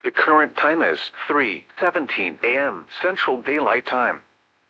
The current time is 3:17 a.m. Central Daylight Time.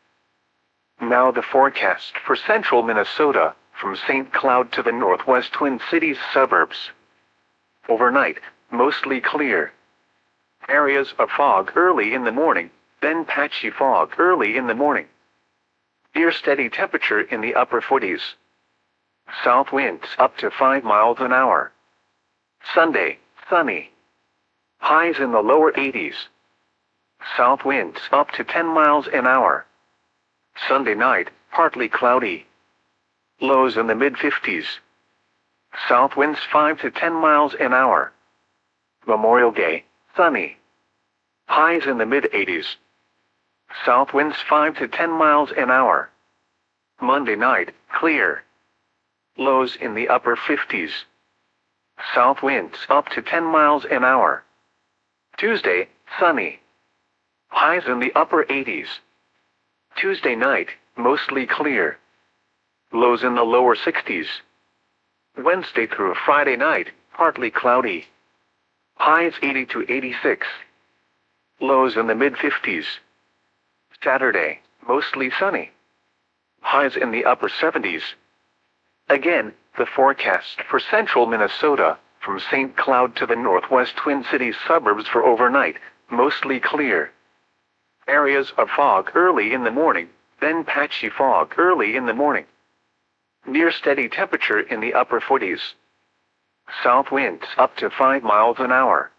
Now the forecast for central Minnesota, from St. Cloud to the northwest Twin Cities suburbs. Overnight, mostly clear. Areas of fog early in the morning, then patchy fog early in the morning. Near steady temperature in the upper 40s. South winds up to 5 miles an hour. Sunday, sunny. Highs in the lower 80s. South winds up to 10 miles an hour. Sunday night, partly cloudy. Lows in the mid-50s. South winds 5 to 10 miles an hour. Memorial Day, sunny. Highs in the mid-80s. South winds 5 to 10 miles an hour. Monday night, clear. Lows in the upper 50s. South winds up to 10 miles an hour. Tuesday, sunny. Highs in the upper 80s. Tuesday night, mostly clear. Lows in the lower 60s. Wednesday through Friday night, partly cloudy. Highs 80 to 86. Lows in the mid-50s. Saturday, mostly sunny. Highs in the upper 70s. Again, the forecast for central Minnesota, from St. Cloud to the northwest Twin Cities suburbs for overnight, mostly clear. Areas of fog early in the morning, then patchy fog early in the morning. Near steady temperature in the upper 40s. South winds up to 5 miles an hour.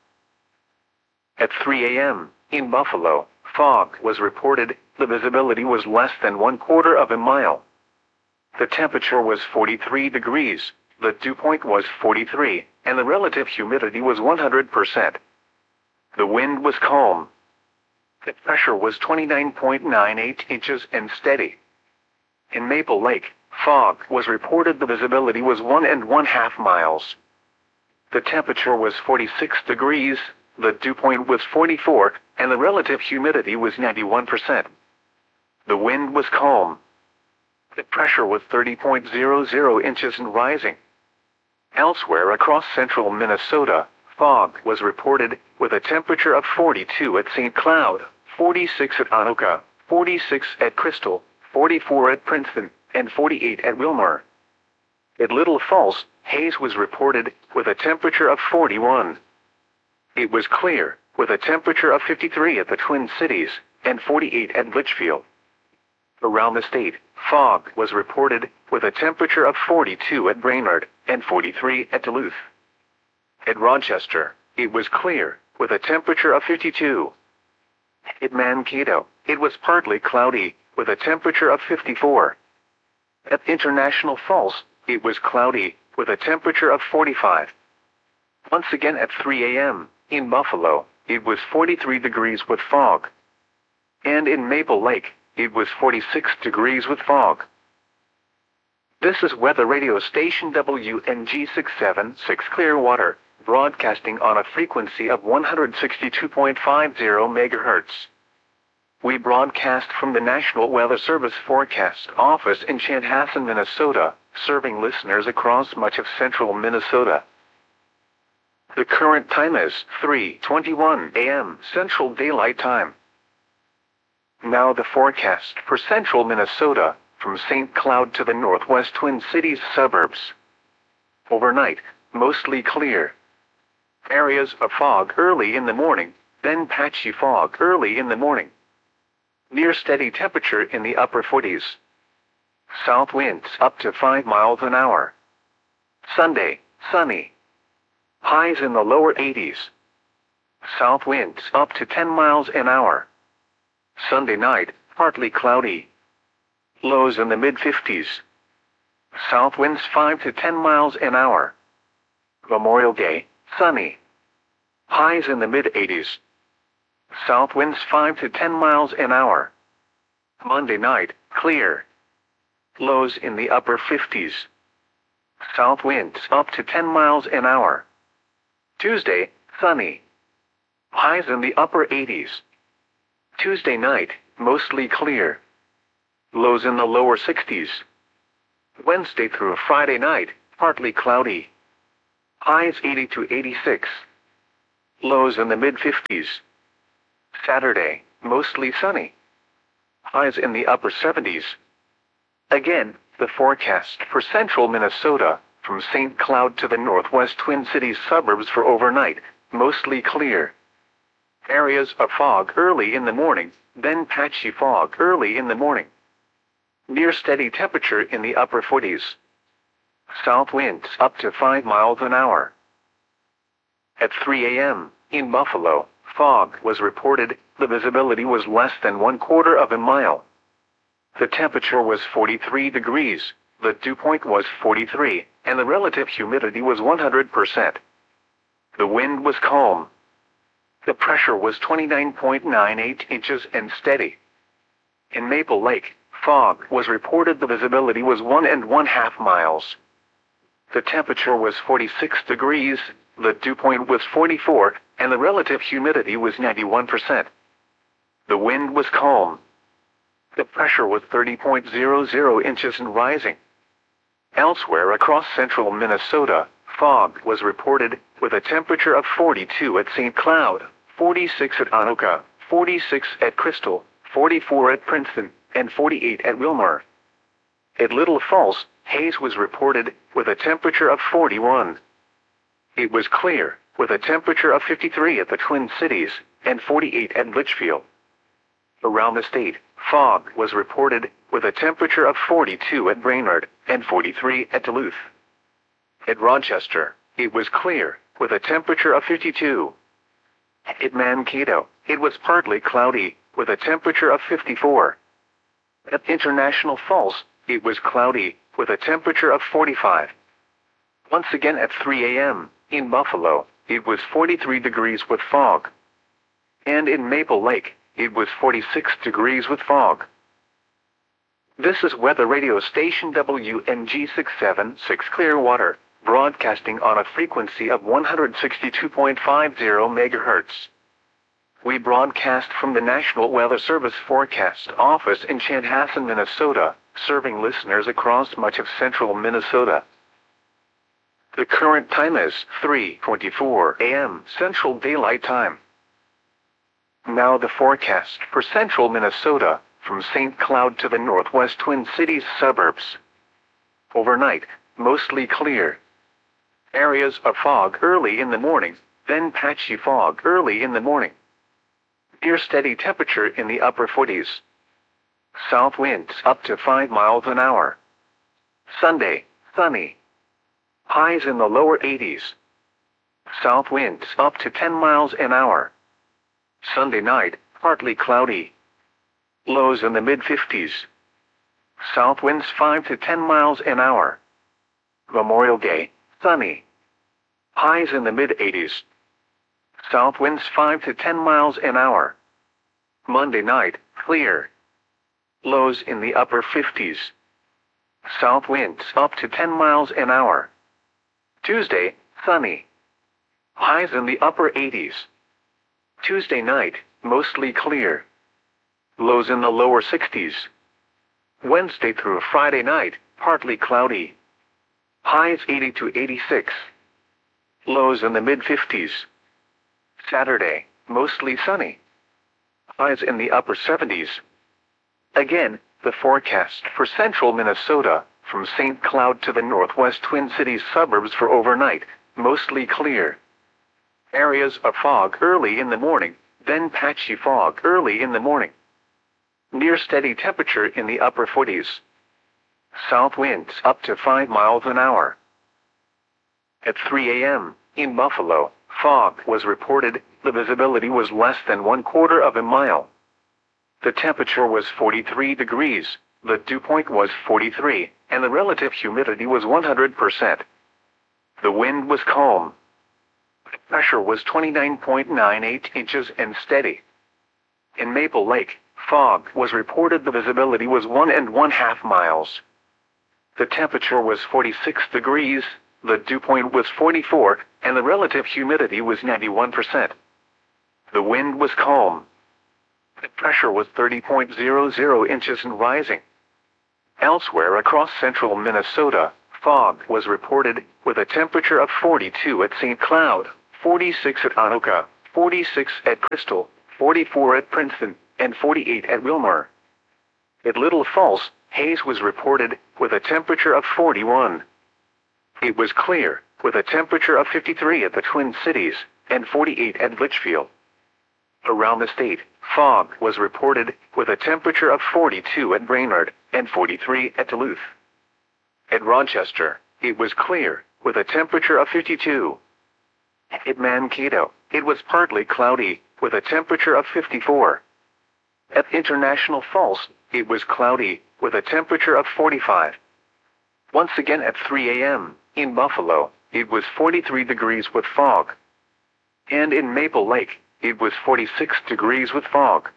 At 3 a.m., in Buffalo, fog was reported. The visibility was less than 1/4 of a mile. The temperature was 43 degrees, the dew point was 43, and the relative humidity was 100%. The wind was calm. The pressure was 29.98 inches and steady. In Maple Lake, fog was reported. The visibility was 1.5 miles. The temperature was 46 degrees, the dew point was 44, and the relative humidity was 91%. The wind was calm. The pressure was 30.00 inches and rising. Elsewhere across central Minnesota, fog was reported, with a temperature of 42 at St. Cloud, 46 at Anoka, 46 at Crystal, 44 at Princeton, and 48 at Wilmer. At Little Falls, haze was reported, with a temperature of 41. It was clear, with a temperature of 53 at the Twin Cities, and 48 at Litchfield. Around the state, fog was reported, with a temperature of 42 at Brainerd, and 43 at Duluth. At Rochester, it was clear, with a temperature of 52. At Mankato, it was partly cloudy, with a temperature of 54. At International Falls, it was cloudy, with a temperature of 45. Once again at 3 a.m., in Buffalo, it was 43 degrees with fog. And in Maple Lake, it was 46 degrees with fog. This is weather radio station WNG 676 Clearwater, broadcasting on a frequency of 162.50 MHz. We broadcast from the National Weather Service Forecast Office in Chanhassen, Minnesota, serving listeners across much of central Minnesota. The current time is 3:21 a.m. Central Daylight Time. Now the forecast for central Minnesota, from St. Cloud to the northwest Twin Cities suburbs. Overnight, mostly clear. Areas of fog early in the morning, then patchy fog early in the morning. Near steady temperature in the upper 40s. South winds up to 5 miles an hour. Sunday, sunny. Highs in the lower 80s. South winds up to 10 miles an hour. Sunday night, partly cloudy. Lows in the mid-50s. South winds 5 to 10 miles an hour. Memorial Day, sunny. Highs in the mid-80s. South winds 5 to 10 miles an hour. Monday night, clear. Lows in the upper 50s. South winds up to 10 miles an hour. Tuesday, sunny. Highs in the upper 80s. Tuesday night, mostly clear. Lows in the lower 60s. Wednesday through Friday night, partly cloudy. Highs 80 to 86. Lows in the mid-50s. Saturday, mostly sunny. Highs in the upper 70s. Again, the forecast for central Minnesota, from St. Cloud to the northwest Twin Cities suburbs for overnight, mostly clear. Areas of fog early in the morning, then patchy fog early in the morning. Near steady temperature in the upper 40s. South winds up to 5 miles an hour. At 3 a.m., in Buffalo, fog was reported. The visibility was less than 1/4 of a mile. The temperature was 43 degrees, the dew point was 43, and the relative humidity was 100%. The wind was calm. The pressure was 29.98 inches and steady. In Maple Lake, fog was reported. The visibility was 1½ miles. The temperature was 46 degrees, the dew point was 44, and the relative humidity was 91%. The wind was calm. The pressure was 30.00 inches and rising. Elsewhere across central Minnesota, fog was reported, with a temperature of 42 at St. Cloud, 46 at Anoka, 46 at Crystal, 44 at Princeton, and 48 at Wilmer. At Little Falls, haze was reported, with a temperature of 41. It was clear, with a temperature of 53 at the Twin Cities, and 48 at Litchfield. Around the state, fog was reported, with a temperature of 42 at Brainerd, and 43 at Duluth. At Rochester, it was clear, with a temperature of 52. At Mankato, it was partly cloudy, with a temperature of 54. At International Falls, it was cloudy, with a temperature of 45. Once again at 3 a.m., in Buffalo, it was 43 degrees with fog. And in Maple Lake, it was 46 degrees with fog. This is weather radio station WNG 676 Clearwater, broadcasting on a frequency of 162.50 MHz. We broadcast from the National Weather Service Forecast Office in Chanhassen, Minnesota, serving listeners across much of central Minnesota. The current time is 3:24 a.m. Central Daylight Time. Now the forecast for central Minnesota, from St. Cloud to the northwest Twin Cities suburbs. Overnight, mostly clear. Areas of fog early in the morning, then patchy fog early in the morning. Near steady temperature in the upper 40s. South winds up to 5 miles an hour. Sunday, sunny. Highs in the lower 80s. South winds up to 10 miles an hour. Sunday night, partly cloudy. Lows in the mid-50s. South winds 5 to 10 miles an hour. Memorial Day, sunny. Highs in the mid-80s. South winds 5 to 10 miles an hour. Monday night, clear. Lows in the upper 50s. South winds up to 10 miles an hour. Tuesday, sunny. Highs in the upper 80s. Tuesday night, mostly clear. Lows in the lower 60s. Wednesday through Friday night, partly cloudy. Highs 80 to 86. Lows in the mid-50s. Saturday, mostly sunny. Highs in the upper 70s. Again, the forecast for central Minnesota, from St. Cloud to the northwest Twin Cities suburbs for overnight, mostly clear. Areas of fog early in the morning, then patchy fog early in the morning. Near steady temperature in the upper 40s. South winds up to 5 miles an hour. At 3 a.m., in Buffalo, fog was reported. The visibility was less than 1/4 of a mile. The temperature was 43 degrees, the dew point was 43, and the relative humidity was 100%. The wind was calm. The pressure was 29.98 inches and steady. In Maple Lake, fog was reported. The visibility was 1½ miles. The temperature was 46 degrees, the dew point was 44, and the relative humidity was 91%. The wind was calm. The pressure was 30.00 inches and rising. Elsewhere across central Minnesota, fog was reported, with a temperature of 42 at St. Cloud, 46 at Anoka, 46 at Crystal, 44 at Princeton, and 48 at Wilmar. At Little Falls, haze was reported, with a temperature of 41. It was clear, with a temperature of 53 at the Twin Cities, and 48 at Litchfield. Around the state, fog was reported, with a temperature of 42 at Brainerd, and 43 at Duluth. At Rochester, it was clear, with a temperature of 52. At Mankato, it was partly cloudy, with a temperature of 54. At International Falls, it was cloudy, with a temperature of 45. Once again at 3 a.m., in Buffalo, it was 43 degrees with fog. And in Maple Lake, it was 46 degrees with fog.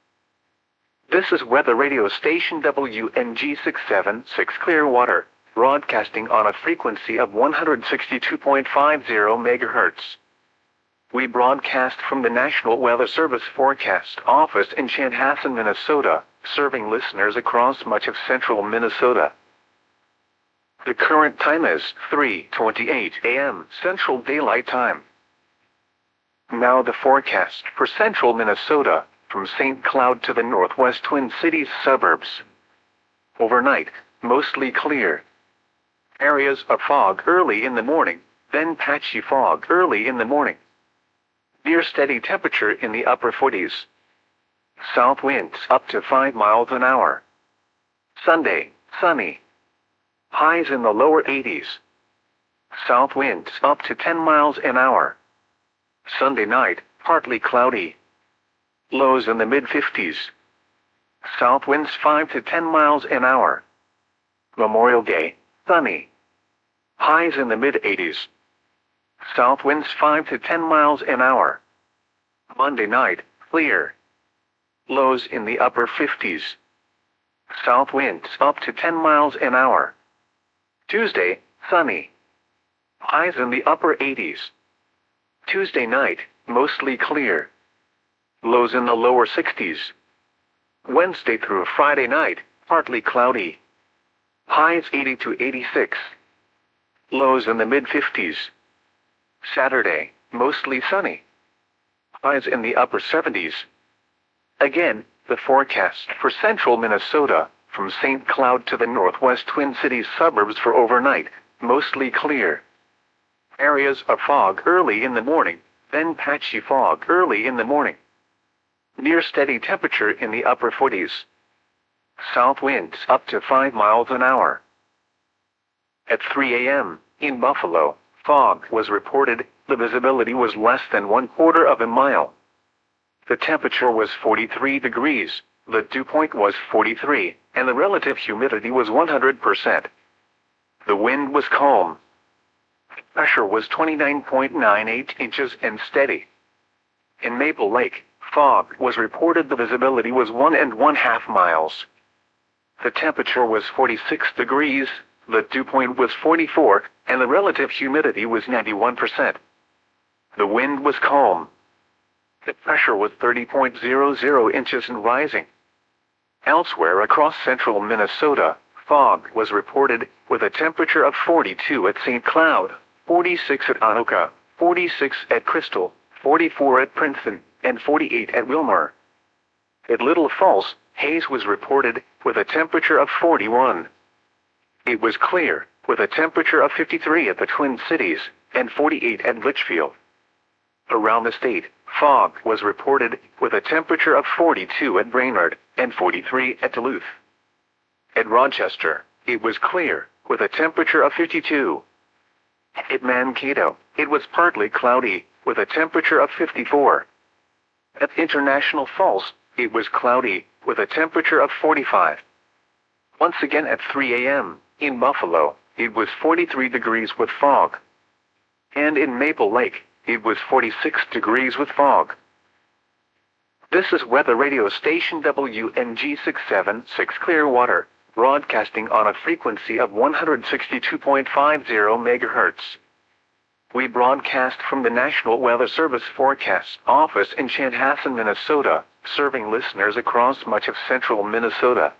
This is weather radio station WNG 676 Clearwater, broadcasting on a frequency of 162.50 MHz. We broadcast from the National Weather Service Forecast Office in Chanhassen, Minnesota, serving listeners across much of central Minnesota. The current time is 3:28 a.m. Central Daylight Time. Now the forecast for central Minnesota, from St. Cloud to the northwest Twin Cities suburbs. Overnight, mostly clear. Areas of fog early in the morning, then patchy fog early in the morning. Near steady temperature in the upper 40s. South winds up to 5 miles an hour. Sunday, sunny. Highs in the lower 80s. South winds up to 10 miles an hour. Sunday night, partly cloudy. Lows in the mid-50s. South winds 5 to 10 miles an hour. Memorial Day, sunny. Highs in the mid-80s. South winds 5 to 10 miles an hour. Monday night, clear. Lows in the upper 50s. South winds up to 10 miles an hour. Tuesday, sunny. Highs in the upper 80s. Tuesday night, mostly clear. Lows in the lower 60s. Wednesday through Friday night, partly cloudy. Highs 80 to 86. Lows in the mid-50s. Saturday, mostly sunny. Highs in the upper 70s. Again, the forecast for central Minnesota, from St. Cloud to the northwest Twin Cities suburbs for overnight, mostly clear. Areas of fog early in the morning, then patchy fog early in the morning. Near steady temperature in the upper 40s. South winds up to 5 miles an hour. At 3 a.m., in Buffalo, fog was reported, the visibility was less than 1/4 of a mile. The temperature was 43 degrees, the dew point was 43, and the relative humidity was 100%. The wind was calm. Pressure was 29.98 inches and steady. In Maple Lake, fog was reported, the visibility was 1½ miles. The temperature was 46 degrees, the dew point was 44, and the relative humidity was 91%. The wind was calm. The pressure was 30.00 inches and rising. Elsewhere across central Minnesota, fog was reported, with a temperature of 42 at St. Cloud, 46 at Anoka, 46 at Crystal, 44 at Princeton, and 48 at Wilmar. At Little Falls, haze was reported, with a temperature of 41. It was clear, with a temperature of 53 at the Twin Cities, and 48 at Litchfield. Around the state, fog was reported, with a temperature of 42 at Brainerd, and 43 at Duluth. At Rochester, it was clear, with a temperature of 52. At Mankato, it was partly cloudy, with a temperature of 54. At International Falls, it was cloudy, with a temperature of 45. Once again at 3 a.m., in Buffalo, it was 43 degrees with fog. And in Maple Lake, it was 46 degrees with fog. This is weather radio station WNG 676 Clearwater, broadcasting on a frequency of 162.50 MHz. We broadcast from the National Weather Service Forecast Office in Chanhassen, Minnesota, serving listeners across much of central Minnesota.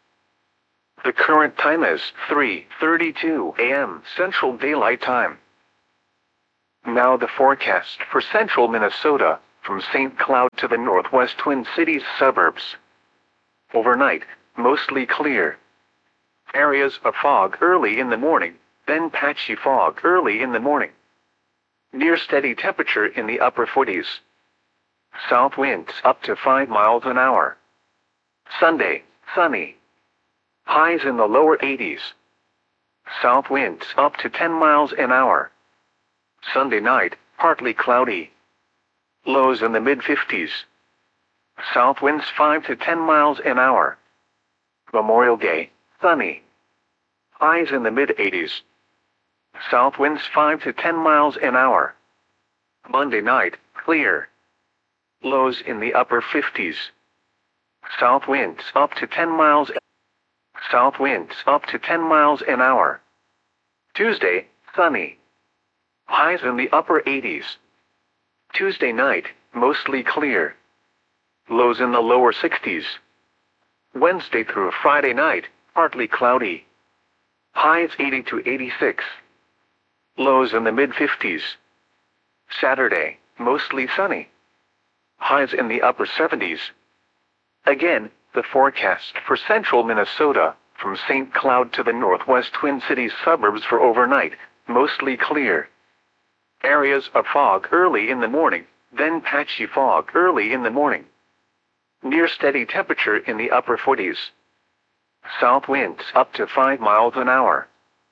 The current time is 3:32 a.m. Central Daylight Time. Now the forecast for central Minnesota, from St. Cloud to the northwest Twin Cities suburbs. Overnight, mostly clear. Areas of fog early in the morning, then patchy fog early in the morning. Near steady temperature in the upper 40s. South winds up to 5 miles an hour. Sunday, sunny. Highs in the lower 80s. South winds up to 10 miles an hour. Sunday night, partly cloudy. Lows in the mid-50s. South winds 5 to 10 miles an hour. Memorial Day, sunny. Highs in the mid-80s. South winds 5 to 10 miles an hour. Monday night, clear. Lows in the upper 50s. South winds up to 10 miles. South winds up to 10 miles an hour. Tuesday, sunny. Highs in the upper 80s. Tuesday night, mostly clear. Lows in the lower 60s. Wednesday through Friday night, partly cloudy. Highs 80 to 86. Lows in the mid-50s. Saturday, mostly sunny. Highs in the upper 70s. Again, the forecast for central Minnesota, from St. Cloud to the northwest Twin Cities suburbs for overnight, mostly clear. Areas of fog early in the morning, then patchy fog early in the morning. Near steady temperature in the upper 40s. South winds up to 5 miles an hour.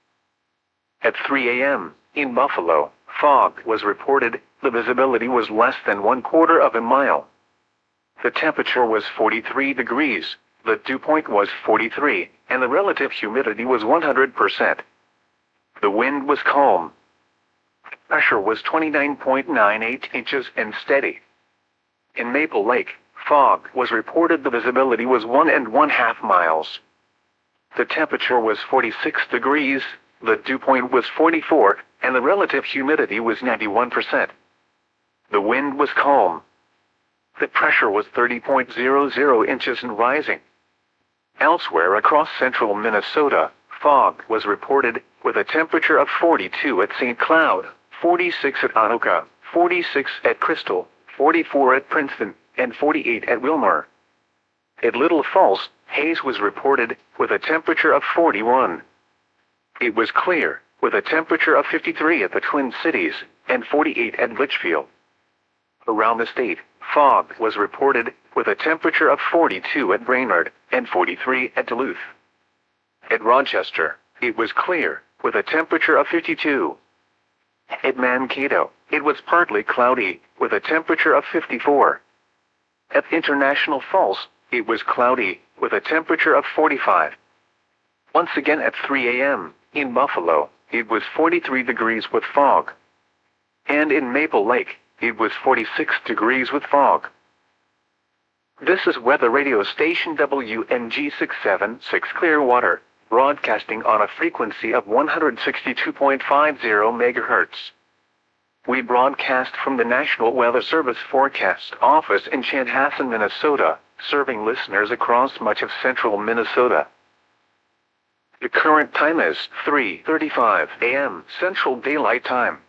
At 3 a.m., in Buffalo, fog was reported. The visibility was less than 1/4 of a mile. The temperature was 43 degrees, the dew point was 43, and the relative humidity was 100%. The wind was calm. Pressure was 29.98 inches and steady. In Maple Lake, fog was reported. The visibility was 1½ miles. The temperature was 46 degrees, the dew point was 44, and the relative humidity was 91%. The wind was calm. The pressure was 30.00 inches and rising. Elsewhere across central Minnesota, fog was reported, with a temperature of 42 at St. Cloud, 46 at Anoka, 46 at Crystal, 44 at Princeton, and 48 at Wilmer. At Little Falls, haze was reported, with a temperature of 41. It was clear, with a temperature of 53 at the Twin Cities, and 48 at Litchfield. Around the state, fog was reported, with a temperature of 42 at Brainerd, and 43 at Duluth. At Rochester, it was clear, with a temperature of 52. At Mankato, it was partly cloudy, with a temperature of 54. At International Falls, it was cloudy, with a temperature of 45. Once again at 3 a.m., in Buffalo, it was 43 degrees with fog. And in Maple Lake, it was 46 degrees with fog. This is weather radio station WNG 676 Clearwater, broadcasting on a frequency of 162.50 MHz. We broadcast from the National Weather Service Forecast Office in Chanhassen, Minnesota, serving listeners across much of central Minnesota. The current time is 3:35 a.m. Central Daylight Time.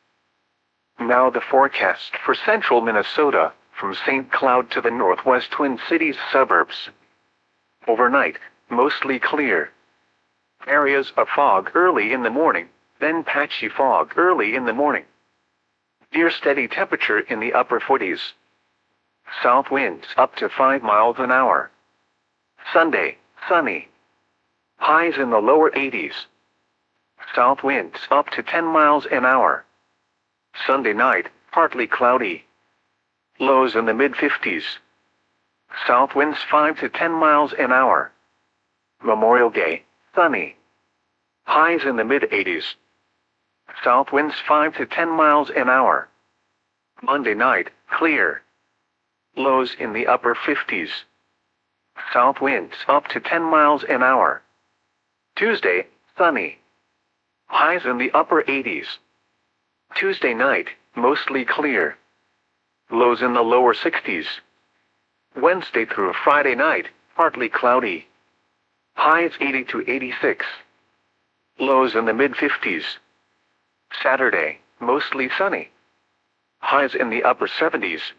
Now the forecast for central Minnesota, from St. Cloud to the northwest Twin Cities suburbs. Overnight, mostly clear. Areas of fog early in the morning, then patchy fog early in the morning. Near steady temperature in the upper 40s. South winds up to 5 miles an hour. Sunday, sunny. Highs in the lower 80s. South winds up to 10 miles an hour. Sunday night, partly cloudy. Lows in the mid-50s. South winds 5 to 10 miles an hour. Memorial Day, sunny. Highs in the mid-80s. South winds 5 to 10 miles an hour. Monday night, clear. Lows in the upper 50s. South winds up to 10 miles an hour. Tuesday, sunny. Highs in the upper 80s. Tuesday night, mostly clear. Lows in the lower 60s. Wednesday through Friday night, partly cloudy. Highs 80 to 86. Lows in the mid-50s. Saturday, mostly sunny. Highs in the upper 70s,